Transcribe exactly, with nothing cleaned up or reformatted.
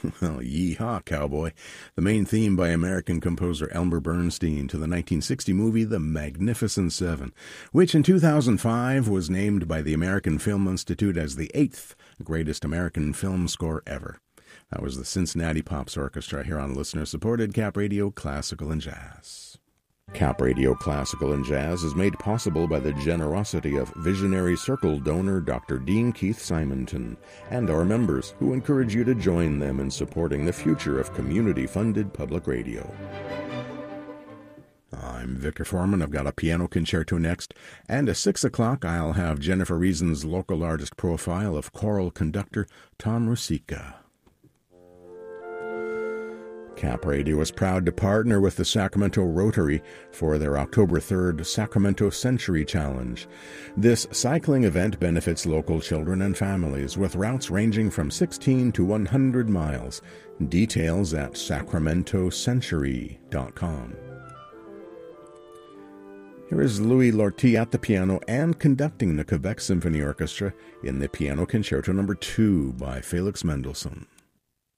Well, yee-haw, cowboy. The main theme by American composer Elmer Bernstein to the nineteen sixty movie The Magnificent Seven, which in two thousand five was named by the American Film Institute as the eighth greatest American film score ever. That was the Cincinnati Pops Orchestra here on listener-supported Cap Radio Classical and Jazz. Cap Radio Classical and Jazz is made possible by the generosity of Visionary Circle donor Doctor Dean Keith Simonton and our members, who encourage you to join them in supporting the future of community-funded public radio. I'm Victor Foreman. I've got a piano concerto next, and at six o'clock I'll have Jennifer Reason's local artist profile of choral conductor Tom Rusicka. Cap Radio is proud to partner with the Sacramento Rotary for their October third Sacramento Century Challenge. This cycling event benefits local children and families with routes ranging from sixteen to one hundred miles. Details at sacramento century dot com. Here is Louis Lortie at the piano and conducting the Quebec Symphony Orchestra in the Piano Concerto number two by Felix Mendelssohn.